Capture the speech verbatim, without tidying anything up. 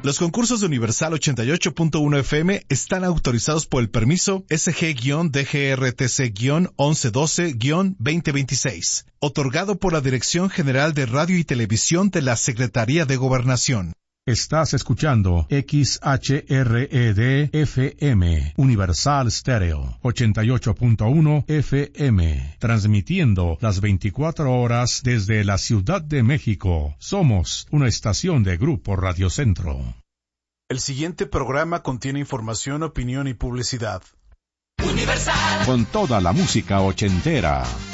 Los concursos de Universal ochenta y ocho punto uno F M están autorizados por el permiso S G D G R T C once doce veinte veintiséis, otorgado por la Dirección General de Radio y Televisión de la Secretaría de Gobernación. Estás escuchando X H R E D F M, Universal Stereo, ochenta y ocho punto uno F M, transmitiendo las veinticuatro horas desde la Ciudad de México. Somos una estación de Grupo Radio Centro. El siguiente programa contiene información, opinión y publicidad. Universal. Con toda la música ochentera.